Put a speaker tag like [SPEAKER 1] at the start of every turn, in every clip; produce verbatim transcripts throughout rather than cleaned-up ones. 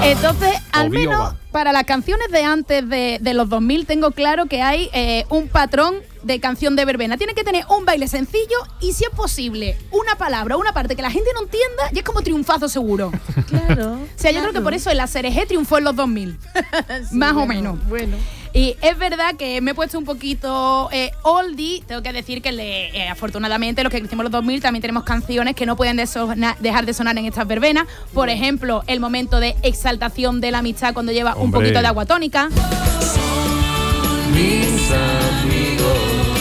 [SPEAKER 1] Entonces, al menos para las canciones de antes de, de los dos mil tengo claro que hay eh, un patrón de canción de verbena. Tiene que tener un baile sencillo y, si es posible, una palabra, una parte que la gente no entienda, y es como triunfazo seguro.
[SPEAKER 2] Claro.
[SPEAKER 1] O sea, yo
[SPEAKER 2] claro.
[SPEAKER 1] creo que por eso el Aserejé triunfó en los dos mil.
[SPEAKER 2] Sí,
[SPEAKER 1] más
[SPEAKER 2] bueno,
[SPEAKER 1] o menos.
[SPEAKER 2] Bueno.
[SPEAKER 1] Y es verdad que me he puesto un poquito eh, oldie. Tengo que decir que le, eh, afortunadamente los que crecimos en los dos mil también tenemos canciones que no pueden de sona, dejar de sonar en estas verbenas. Por ejemplo, el momento de exaltación de la amistad cuando lleva Hombre. un poquito de agua tónica.
[SPEAKER 3] Son mis amigos,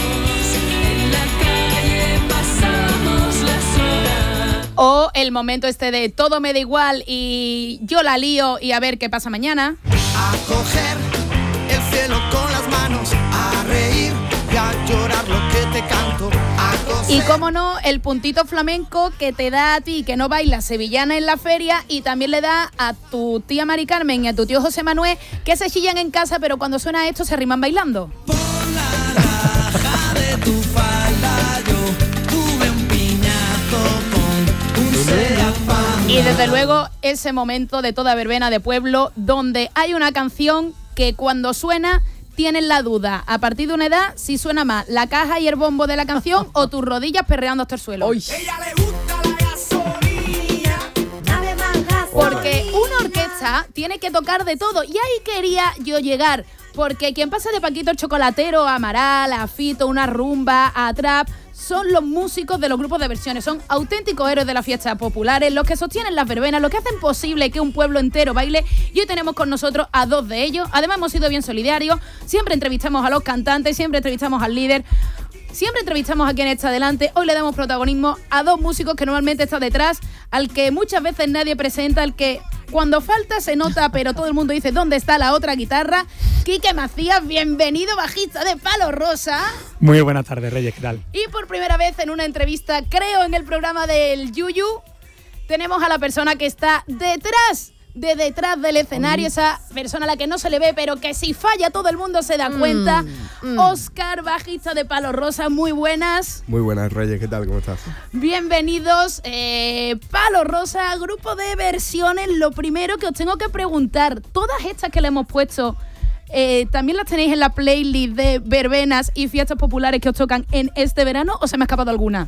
[SPEAKER 3] en la calle pasamos las horas.
[SPEAKER 1] O el momento este de todo me da igual y yo la lío y a ver qué pasa mañana.
[SPEAKER 4] A coger el cielo con las manos, a reír y a llorar lo que te canto, a coser.
[SPEAKER 1] Y cómo no, el puntito flamenco que te da a ti que no bailas sevillana en la feria, y también le da a tu tía Mari Carmen y a tu tío José Manuel, que se chillan en casa, pero cuando suena esto se arriman bailando.
[SPEAKER 4] Por la raja de tu falda yo tuve un piñazo con un serafán.
[SPEAKER 1] Y desde luego ese momento de toda verbena de pueblo donde hay una canción que cuando suena tienes la duda a partir de una edad si suena más la caja y el bombo de la canción o tus rodillas perreando hasta el suelo.
[SPEAKER 4] Ella le gusta la gasolina, dame más gasolina.
[SPEAKER 1] Porque una orquesta tiene que tocar de todo, y ahí quería yo llegar, porque quien pasa de Paquito el Chocolatero a Amaral, a Fito, una rumba, a trap, son los músicos de los grupos de versiones, son auténticos héroes de las fiestas populares, los que sostienen las verbenas, los que hacen posible que un pueblo entero baile, y hoy tenemos con nosotros a dos de ellos. Además hemos sido bien solidarios, siempre entrevistamos a los cantantes, siempre entrevistamos al líder, siempre entrevistamos a quien está delante. Hoy le damos protagonismo a dos músicos que normalmente están detrás, al que muchas veces nadie presenta, al que cuando falta se nota, pero todo el mundo dice ¿dónde está la otra guitarra? Quique Macías, bienvenido, bajista de Palo Rosa.
[SPEAKER 5] Muy buenas tardes, Reyes, ¿qué tal?
[SPEAKER 1] Y por primera vez en una entrevista, creo, en el programa del Yuyu, tenemos a la persona que está detrás de detrás del escenario, esa persona a la que no se le ve, pero que si falla todo el mundo se da cuenta. Mm, mm. Óscar, bajista de Palo Rosa, muy buenas.
[SPEAKER 6] Muy buenas, Reyes, ¿qué tal? ¿Cómo estás?
[SPEAKER 1] Bienvenidos. Eh, Palo Rosa, grupo de versiones. Lo primero que os tengo que preguntar, todas estas que le hemos puesto, eh, ¿también las tenéis en la playlist de verbenas y fiestas populares que os tocan en este verano, o se me ha escapado alguna?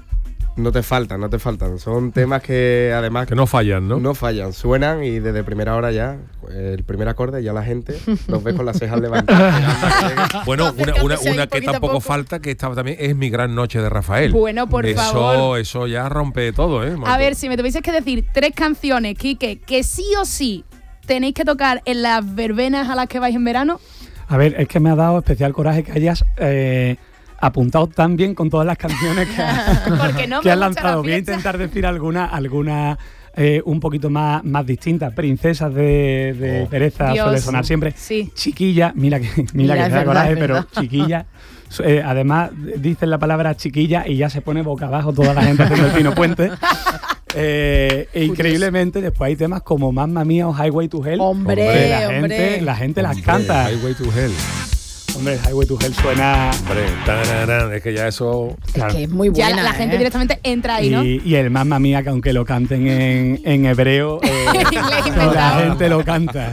[SPEAKER 6] No te faltan, no te faltan. Son temas que además...
[SPEAKER 7] Que no fallan, ¿no?
[SPEAKER 6] No fallan, suenan y desde primera hora ya, el primer acorde, ya la gente los ve con las cejas levantadas.
[SPEAKER 7] Bueno, una, una, una que tampoco falta, que estaba también, es Mi Gran Noche de Rafael.
[SPEAKER 1] Bueno, por
[SPEAKER 7] eso,
[SPEAKER 1] favor.
[SPEAKER 7] Eso ya rompe todo, ¿eh?
[SPEAKER 1] A ver, si me tuvieses que decir tres canciones, Quique, que sí o sí tenéis que tocar en las verbenas a las que vais en verano.
[SPEAKER 5] A ver, es que me ha dado especial coraje que hayas... Eh, apuntado tan bien con todas las canciones que, ha, no que has lanzado. Voy a intentar decir alguna, alguna eh, un poquito más, más distintas. Princesas de, de oh. Pereza Dios. Suele sonar siempre. Sí. Chiquilla, mira que, mira mira, que te da coraje, pero chiquilla. Eh, además, dicen la palabra chiquilla y ya se pone boca abajo toda la gente haciendo el Pino Puente. Eh, e increíblemente después hay temas como Mamma Mía o Highway to Hell.
[SPEAKER 2] Hombre,
[SPEAKER 5] la
[SPEAKER 2] hombre.
[SPEAKER 5] gente, la gente
[SPEAKER 7] hombre,
[SPEAKER 5] las canta.
[SPEAKER 7] Highway to Hell.
[SPEAKER 5] Hombre, Highway to Hell suena...
[SPEAKER 7] Hombre, tararán, es que ya eso...
[SPEAKER 2] Claro. Es que es muy buena,
[SPEAKER 1] ya la, la gente
[SPEAKER 2] ¿eh?
[SPEAKER 1] directamente entra ahí, ¿no?
[SPEAKER 5] Y, y el Mamma Mía, que aunque lo canten en, en hebreo, eh, la gente lo canta.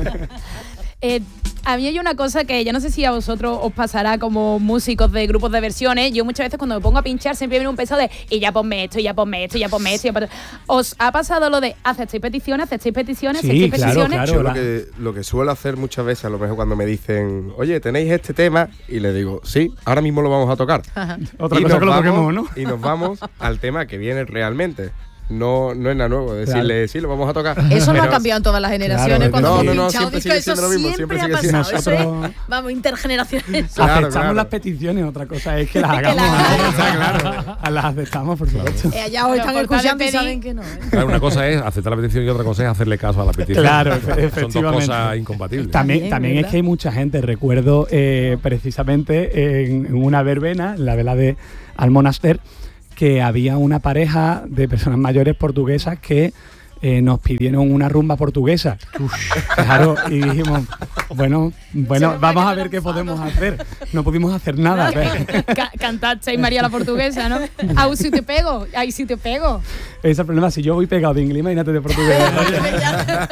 [SPEAKER 1] eh, a mí hay una cosa que yo no sé si a vosotros os pasará como músicos de grupos de versiones. Yo muchas veces cuando me pongo a pinchar siempre viene un peso de y ya ponme esto, y ya ponme esto, y ya ponme esto, y ya ponme esto. ¿Os ha pasado lo de aceptéis peticiones, aceptéis peticiones,
[SPEAKER 5] sí,
[SPEAKER 1] aceptéis
[SPEAKER 5] claro,
[SPEAKER 1] peticiones?
[SPEAKER 5] Claro,
[SPEAKER 6] Yo lo que, lo que suelo hacer muchas veces, a lo mejor cuando me dicen, oye, ¿tenéis este tema? Y le digo, sí, ahora mismo lo vamos a tocar.
[SPEAKER 5] Otra
[SPEAKER 6] y
[SPEAKER 5] cosa que lo
[SPEAKER 6] vamos,
[SPEAKER 5] toquemos, ¿no?
[SPEAKER 6] Y nos vamos al tema que viene realmente. No, no es nada nuevo, decirle
[SPEAKER 5] claro.
[SPEAKER 6] sí, lo vamos a tocar.
[SPEAKER 2] Eso
[SPEAKER 6] pero,
[SPEAKER 2] no ha cambiado en todas las generaciones.
[SPEAKER 5] Claro,
[SPEAKER 2] cuando
[SPEAKER 6] no, no, no,
[SPEAKER 2] pinchado,
[SPEAKER 6] siempre
[SPEAKER 2] disco,
[SPEAKER 6] sigue siendo
[SPEAKER 2] eso
[SPEAKER 6] lo mismo,
[SPEAKER 2] siempre,
[SPEAKER 6] siempre
[SPEAKER 2] ha
[SPEAKER 6] sigue
[SPEAKER 2] pasado.
[SPEAKER 5] siendo.
[SPEAKER 2] Eso
[SPEAKER 5] Nosotros...
[SPEAKER 2] es, vamos, intergeneraciones.
[SPEAKER 6] Claro,
[SPEAKER 5] aceptamos
[SPEAKER 6] claro.
[SPEAKER 5] las peticiones, otra cosa es que las hagamos.
[SPEAKER 6] la
[SPEAKER 5] claro. Las aceptamos, por supuesto.
[SPEAKER 2] Eh, ya hoy están escuchando y saben que no. ¿eh?
[SPEAKER 7] Claro, una cosa es aceptar la petición y otra cosa es hacerle caso a la petición.
[SPEAKER 5] Claro,
[SPEAKER 7] efectivamente. Son dos cosas incompatibles.
[SPEAKER 5] También,
[SPEAKER 2] También,
[SPEAKER 5] también es que hay mucha gente, recuerdo eh, precisamente en, en una verbena, en la vela de Almonaster, que había una pareja de personas mayores portuguesas que Eh, nos pidieron una rumba portuguesa. Uf, claro, y dijimos, bueno, bueno, vamos a ver qué podemos hacer. No pudimos hacer nada.
[SPEAKER 1] Ca- Cantasteis María la portuguesa, ¿no? Ahí sí te pego, ahí sí te pego.
[SPEAKER 5] Ese es el problema, si yo voy pegado de inglés, imagínate de portugués.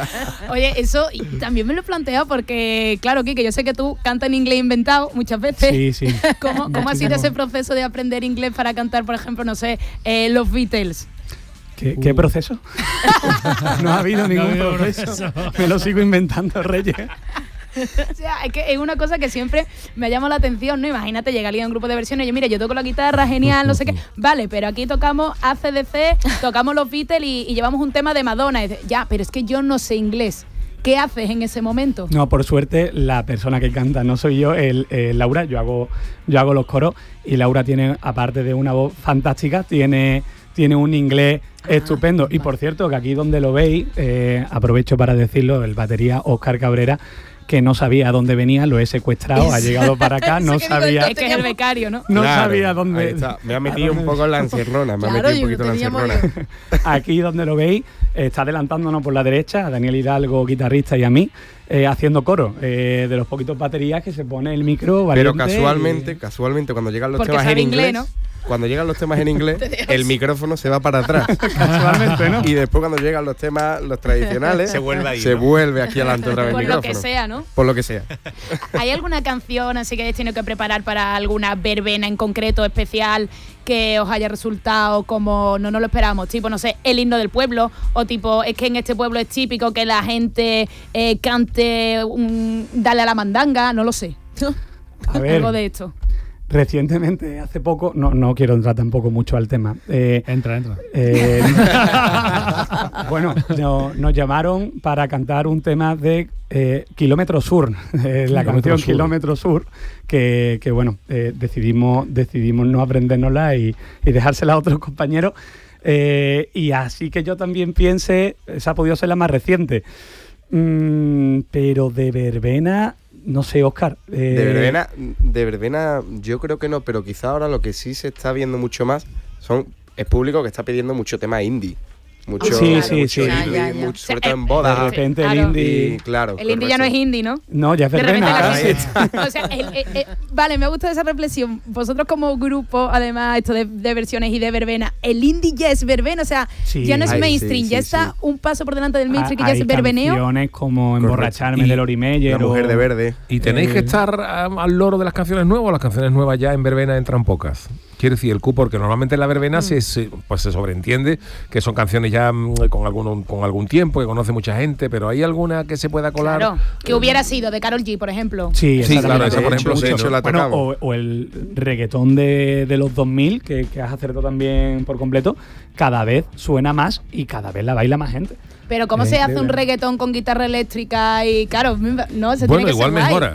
[SPEAKER 1] Oye, eso también me lo he planteado porque, claro, Kike, yo sé que tú cantas en inglés inventado muchas veces.
[SPEAKER 5] Sí, sí.
[SPEAKER 1] ¿Cómo, cómo ha sido ese proceso de aprender inglés para cantar, por ejemplo, no sé, eh, los Beatles?
[SPEAKER 5] ¿Qué, ¿Qué proceso? No ha habido ningún no ha habido proceso. proceso. Me lo sigo inventando, Reyes.
[SPEAKER 1] O sea, es que es una cosa que siempre me ha llamado la atención, ¿no? Imagínate, llega alguien a un grupo de versiones y yo, mira, yo toco la guitarra, genial, no sé qué. Vale, pero aquí tocamos A C D C, tocamos los Beatles y, y llevamos un tema de Madonna. Y dice, ya, pero es que yo no sé inglés. ¿Qué haces en ese momento?
[SPEAKER 5] No, por suerte, la persona que canta no soy yo, el, el Laura. Yo hago, yo hago los coros y Laura tiene, aparte de una voz fantástica, tiene... tiene un inglés ah, estupendo. Y por cierto, que aquí donde lo veis, eh, aprovecho para decirlo, el batería Óscar Cabrera, que no sabía a dónde venía, lo he secuestrado, ha llegado para acá, no sabía...
[SPEAKER 1] Es que es el becario, ¿no?
[SPEAKER 5] No
[SPEAKER 6] claro,
[SPEAKER 5] sabía dónde...
[SPEAKER 6] Ahí está. Me ha metido un poco en la encierrona, me
[SPEAKER 2] Claro,
[SPEAKER 6] ha metido un poquito en la encierrona.
[SPEAKER 5] Aquí donde lo veis, está adelantándonos por la derecha, a Daniel Hidalgo, guitarrista, y a mí, eh, haciendo coro, eh, de los poquitos baterías que se pone el micro
[SPEAKER 6] Pero
[SPEAKER 5] valiente
[SPEAKER 6] casualmente,
[SPEAKER 5] y...
[SPEAKER 6] casualmente, cuando llegan los
[SPEAKER 1] Porque
[SPEAKER 6] temas en
[SPEAKER 1] sabe
[SPEAKER 6] inglés...
[SPEAKER 1] inglés, ¿no?
[SPEAKER 6] Cuando llegan los temas en inglés, el micrófono se va para atrás.
[SPEAKER 5] Casualmente, ¿no?
[SPEAKER 6] Y después cuando llegan los temas, los tradicionales,
[SPEAKER 7] Se vuelve ahí,
[SPEAKER 6] se
[SPEAKER 7] ¿no?
[SPEAKER 6] vuelve aquí adelante otra vez el
[SPEAKER 1] Por lo
[SPEAKER 6] micrófono.
[SPEAKER 1] que sea, ¿no?
[SPEAKER 6] Por lo que sea.
[SPEAKER 1] ¿Hay alguna canción así que hayáis tenido que preparar para alguna verbena en concreto, especial, que os haya resultado como no nos lo esperábamos? Tipo, no sé, el himno del pueblo, o tipo, es que en este pueblo es típico que la gente eh, cante un dale a la mandanga, no lo sé.
[SPEAKER 5] A ver,
[SPEAKER 1] Algo de esto.
[SPEAKER 5] recientemente, hace poco, no, no quiero entrar tampoco mucho al tema. Eh,
[SPEAKER 8] Entra, entra.
[SPEAKER 5] eh, bueno, no, nos llamaron para cantar un tema de eh, Kilómetro Sur, eh, la canción
[SPEAKER 8] Sur.
[SPEAKER 5] Kilómetro Sur, que, que bueno, eh, decidimos, decidimos no aprendérnosla y, y dejársela a otros compañeros. Eh, y así que yo también piense, esa ha podido ser la más reciente. Mm, pero de verbena... No sé, Óscar. Eh...
[SPEAKER 6] De verbena, de verbena yo creo que no, pero quizá ahora lo que sí se está viendo mucho más son es público que está pidiendo mucho tema indie. Mucho,
[SPEAKER 5] Sí, sí,
[SPEAKER 6] mucho
[SPEAKER 5] sí.
[SPEAKER 6] indie,
[SPEAKER 2] Ya, ya, ya.
[SPEAKER 6] mucho- sobre
[SPEAKER 1] O sea,
[SPEAKER 6] todo en
[SPEAKER 5] De
[SPEAKER 6] bodas.
[SPEAKER 5] repente
[SPEAKER 1] Claro.
[SPEAKER 5] el indie...
[SPEAKER 6] Y, claro,
[SPEAKER 1] El indie ya no es
[SPEAKER 6] correcto.
[SPEAKER 1] indie, ¿no?
[SPEAKER 5] No, ya es
[SPEAKER 1] De repente
[SPEAKER 5] verbena.
[SPEAKER 1] la
[SPEAKER 5] casi.
[SPEAKER 1] cosa- o sea, el- el- el- vale, me gusta esa reflexión. Vosotros como grupo, además, esto de, de versiones y de verbena, el indie ya es verbena, o sea,
[SPEAKER 5] Sí.
[SPEAKER 1] ya no es
[SPEAKER 6] Ay,
[SPEAKER 1] mainstream,
[SPEAKER 6] sí,
[SPEAKER 1] ya
[SPEAKER 6] sí,
[SPEAKER 1] está
[SPEAKER 6] sí.
[SPEAKER 1] un paso por delante del mainstream, que
[SPEAKER 5] Ah,
[SPEAKER 1] ya
[SPEAKER 5] hay
[SPEAKER 1] es verbeneo.
[SPEAKER 5] canciones como Emborracharme
[SPEAKER 7] Correcto.
[SPEAKER 5] de Lori Meyer
[SPEAKER 6] La mujer
[SPEAKER 5] o-
[SPEAKER 6] de verde.
[SPEAKER 7] ¿Y tenéis
[SPEAKER 5] Eh,
[SPEAKER 7] que estar um, al loro de las canciones nuevas o las canciones nuevas ya en verbena entran pocas? Quiero decir, el cupo, porque normalmente en la verbena
[SPEAKER 1] Mm.
[SPEAKER 7] se, se- pues se sobreentiende que son canciones ya mm, con, algún, con algún tiempo, que conoce mucha gente, pero ¿hay alguna que se pueda colar?
[SPEAKER 1] Claro, que hubiera sido de Karol G, por ejemplo.
[SPEAKER 5] Sí,
[SPEAKER 7] Sí,
[SPEAKER 5] exactamente.
[SPEAKER 7] claro, esa, por
[SPEAKER 6] De
[SPEAKER 7] ejemplo,
[SPEAKER 6] hecho,
[SPEAKER 7] sí,
[SPEAKER 6] de hecho,
[SPEAKER 7] ¿no?
[SPEAKER 6] la
[SPEAKER 5] Bueno,
[SPEAKER 6] tocamos.
[SPEAKER 5] o, o el reggaetón de, de los dos mil, que, que has acertado también por completo, cada vez suena más y cada vez la baila más gente.
[SPEAKER 1] Pero ¿cómo
[SPEAKER 5] Es
[SPEAKER 1] se hace un
[SPEAKER 5] increíble.
[SPEAKER 1] reggaetón con guitarra eléctrica? Y claro, no, se
[SPEAKER 7] Bueno,
[SPEAKER 1] tiene que
[SPEAKER 7] igual
[SPEAKER 1] ser guay.
[SPEAKER 7] mejora.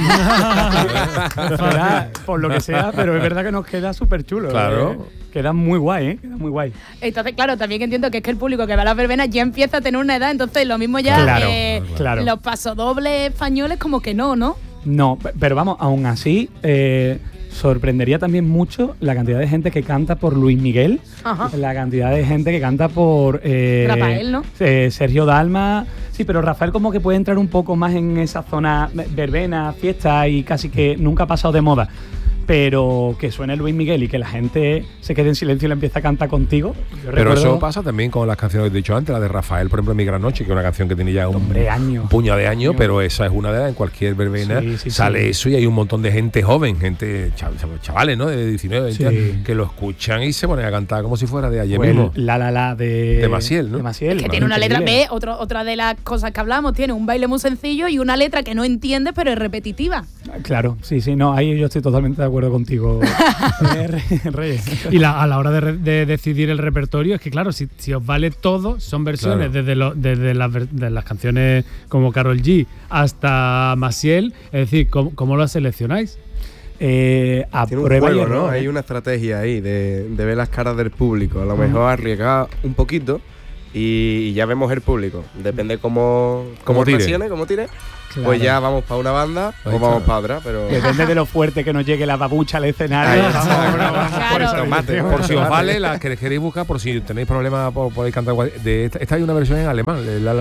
[SPEAKER 5] Será por lo que sea, pero es verdad que nos queda súper chulo.
[SPEAKER 7] Claro.
[SPEAKER 5] eh. Queda muy guay, ¿eh? Queda muy guay.
[SPEAKER 1] Entonces, claro, también entiendo que es que el público que va a las verbenas ya empieza a tener una edad, entonces lo mismo ya
[SPEAKER 5] Claro,
[SPEAKER 1] eh,
[SPEAKER 5] claro.
[SPEAKER 1] los pasodobles españoles como que no, ¿no?
[SPEAKER 5] No, pe- pero vamos, aún así, eh, sorprendería también mucho la cantidad de gente que canta por Luis Miguel,
[SPEAKER 1] Ajá.
[SPEAKER 5] la cantidad de gente que canta por... eh,
[SPEAKER 1] Rafael, ¿no?
[SPEAKER 5] eh, Sergio Dalma. Sí, pero Rafael como que puede entrar un poco más en esa zona verbena, fiesta y casi que nunca ha pasado de moda. Pero que suene Luis Miguel y que la gente se quede en silencio y le empiece a cantar contigo. Yo
[SPEAKER 7] Pero
[SPEAKER 5] recuerdo-
[SPEAKER 7] eso pasa también con las canciones que he dicho antes, la de Rafael, por ejemplo, Mi Gran Noche, que es una canción que tenía ya un,
[SPEAKER 5] Hombre, años.
[SPEAKER 7] un puñado de años,
[SPEAKER 5] Años.
[SPEAKER 7] pero esa es una de las, en cualquier verbena
[SPEAKER 5] Sí, sí,
[SPEAKER 7] sale
[SPEAKER 5] sí.
[SPEAKER 7] eso y hay un montón de gente joven, gente, chav- chavales, ¿no? De diecinueve, veinte
[SPEAKER 5] Sí.
[SPEAKER 7] años, que lo escuchan y se ponen a cantar como si fuera de ayer
[SPEAKER 5] O el
[SPEAKER 7] mismo.
[SPEAKER 5] La La La de...
[SPEAKER 7] De Maciel, ¿no?
[SPEAKER 5] De Maciel.
[SPEAKER 1] Que tiene una letra,
[SPEAKER 5] Increíble.
[SPEAKER 1] ve, otro, otra de las cosas que hablamos, tiene un baile muy sencillo y una letra que no entiendes, pero es repetitiva.
[SPEAKER 5] Claro, sí, sí, no, ahí yo estoy totalmente de acuerdo contigo, eh, Re- Reyes.
[SPEAKER 8] Y la- a la hora de, re- de decidir el repertorio, es que claro, si, si os vale todo, son versiones
[SPEAKER 7] Claro.
[SPEAKER 8] desde, lo- desde las, ver- de las canciones como Karol G hasta Maciel, es decir, ¿cómo, cómo lo seleccionáis?
[SPEAKER 5] Eh, a
[SPEAKER 6] Tiene un
[SPEAKER 5] prueba y
[SPEAKER 6] juego, ¿no?
[SPEAKER 5] error,
[SPEAKER 6] Hay
[SPEAKER 5] ¿eh?
[SPEAKER 6] una estrategia ahí de, de ver las caras del público. A lo mejor arriesgar un poquito y, y ya vemos el público. Depende cómo,
[SPEAKER 7] Cómo
[SPEAKER 6] cómo
[SPEAKER 7] tire.
[SPEAKER 6] reaccione, cómo tire.
[SPEAKER 5] Claro.
[SPEAKER 6] Pues ya vamos para una banda
[SPEAKER 7] Ahí
[SPEAKER 6] o vamos
[SPEAKER 7] está.
[SPEAKER 6] para otra. Pero
[SPEAKER 5] Depende de lo fuerte que nos llegue la babucha al escenario.
[SPEAKER 6] Ahí está,
[SPEAKER 5] vamos,
[SPEAKER 6] claro.
[SPEAKER 5] vamos por
[SPEAKER 1] Claro.
[SPEAKER 5] esa
[SPEAKER 6] Tomate,
[SPEAKER 5] dirección.
[SPEAKER 7] Por si os
[SPEAKER 6] Tomate.
[SPEAKER 7] vale, las que queréis buscar, por si tenéis problemas, por- podéis cantar. De esta, esta hay una versión en alemán, de La La La.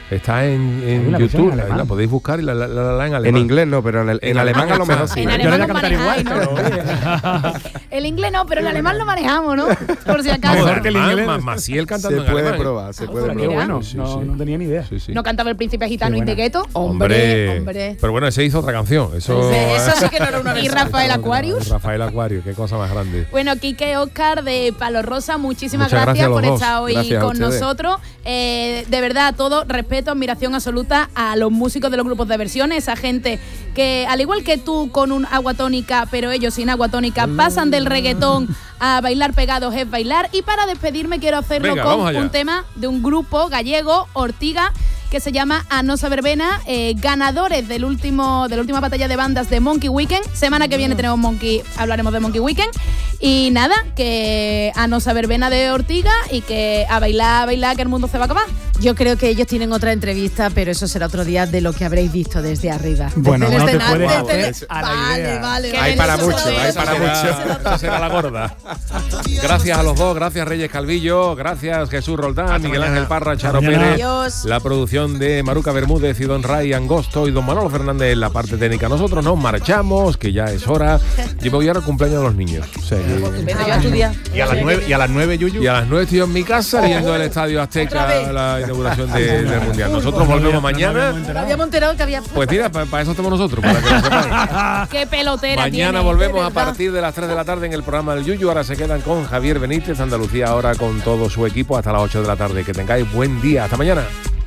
[SPEAKER 7] Está en, en
[SPEAKER 5] la versión
[SPEAKER 7] YouTube,
[SPEAKER 5] en
[SPEAKER 7] ahí
[SPEAKER 5] alemán.
[SPEAKER 7] la podéis buscar y la, la, la, la en alemán.
[SPEAKER 6] En inglés no, pero en, el, en,
[SPEAKER 7] En
[SPEAKER 6] alemán a lo mejor sí.
[SPEAKER 1] En
[SPEAKER 5] Yo
[SPEAKER 1] alemán
[SPEAKER 5] le voy a
[SPEAKER 1] lo
[SPEAKER 5] cantar igual,
[SPEAKER 1] manejáis, ¿no?
[SPEAKER 5] pero...
[SPEAKER 1] El inglés no, pero el alemán lo manejamos, ¿no? Por si
[SPEAKER 7] No,
[SPEAKER 1] acaso.
[SPEAKER 5] Mejor que el
[SPEAKER 7] alemán,
[SPEAKER 5] inglés.
[SPEAKER 7] Ma- Maciel cantando
[SPEAKER 6] Se
[SPEAKER 7] en
[SPEAKER 6] puede
[SPEAKER 7] alemán.
[SPEAKER 6] probar, se puede
[SPEAKER 1] pues
[SPEAKER 5] Qué
[SPEAKER 1] mira.
[SPEAKER 6] probar.
[SPEAKER 5] bueno,
[SPEAKER 7] Sí,
[SPEAKER 5] no,
[SPEAKER 7] sí.
[SPEAKER 5] no tenía ni idea.
[SPEAKER 7] Sí, sí.
[SPEAKER 1] No cantaba el príncipe gitano
[SPEAKER 5] Qué
[SPEAKER 1] y de
[SPEAKER 5] buena.
[SPEAKER 1] gueto.
[SPEAKER 2] Hombre, hombre.
[SPEAKER 7] Pero bueno, ese hizo otra canción. Eso,
[SPEAKER 2] Eso sí que no era una
[SPEAKER 1] Y
[SPEAKER 2] versión.
[SPEAKER 1] Rafael Aquarius.
[SPEAKER 7] Rafael Acuario, qué cosa más grande.
[SPEAKER 1] Bueno, Quique Oscar de Palo Rosa, muchísimas
[SPEAKER 7] Muchas
[SPEAKER 1] gracias,
[SPEAKER 7] gracias a
[SPEAKER 1] por
[SPEAKER 7] los dos.
[SPEAKER 1] estar hoy
[SPEAKER 6] Gracias a
[SPEAKER 1] con
[SPEAKER 6] ustedes.
[SPEAKER 1] nosotros. Eh, de verdad, todo respeto, admiración absoluta a los músicos de los grupos de versiones, esa gente que, al igual que tú, con un agua tónica, pero ellos sin agua tónica, pasan del reggaetón a bailar pegados es bailar. Y para despedirme quiero hacerlo
[SPEAKER 7] Venga, vamos
[SPEAKER 1] con
[SPEAKER 7] allá.
[SPEAKER 1] un tema de un grupo gallego, Ortiga, que se llama Anosa Verbena, eh, ganadores del último de la última batalla de bandas de Monkey Weekend. Semana que viene tenemos Monkey, hablaremos de Monkey Weekend. Y nada, que Anosa Verbena de Ortiga y que a bailar, a bailar, que el mundo se va a acabar.
[SPEAKER 2] Yo creo que ellos tienen otra entrevista, pero eso será otro día de lo que habréis visto desde arriba.
[SPEAKER 5] Bueno,
[SPEAKER 2] Desde el
[SPEAKER 5] no te
[SPEAKER 2] escenario,
[SPEAKER 5] puedes
[SPEAKER 2] desde el-
[SPEAKER 5] hacer a la
[SPEAKER 2] Vale,
[SPEAKER 5] idea.
[SPEAKER 2] vale,
[SPEAKER 1] Que
[SPEAKER 2] vale.
[SPEAKER 6] Hay para
[SPEAKER 1] Eso
[SPEAKER 6] mucho,
[SPEAKER 1] será-
[SPEAKER 6] hay para
[SPEAKER 7] Será-
[SPEAKER 6] mucho.
[SPEAKER 7] esa será la gorda. Gracias a los dos, gracias Reyes Calvillo, gracias Jesús Roldán, Miguel Ángel Parra, Charo
[SPEAKER 5] mañana.
[SPEAKER 7] Pérez,
[SPEAKER 2] Adiós.
[SPEAKER 7] la producción de Maruca Bermúdez y Don Ray Angosto y Don Manolo Fernández en la parte técnica. Nosotros nos marchamos, que ya es hora. Yo me voy ahora al cumpleaños de los niños. O sea que-
[SPEAKER 2] Venga, yo a estudiar.
[SPEAKER 9] Y a las nueve, y a las nueve, Yuyu.
[SPEAKER 7] y a las nueve estoy en mi casa leyendo el Estadio Azteca,
[SPEAKER 2] Otra vez.
[SPEAKER 7] la inauguración de- del Mundial. Nosotros volvemos mañana.
[SPEAKER 2] No habíamos enterado que había.
[SPEAKER 7] Pues mira, para eso estamos nosotros, para que lo sepáis.
[SPEAKER 1] Qué pelotera
[SPEAKER 7] Mañana
[SPEAKER 1] tiene.
[SPEAKER 7] volvemos a
[SPEAKER 2] verdad.
[SPEAKER 7] partir de las tres de la tarde en el programa del Yuyu. Ahora se quedan con Javier Benítez, Andalucía ahora con todo su equipo hasta las ocho de la tarde. Que tengáis buen día. Hasta mañana.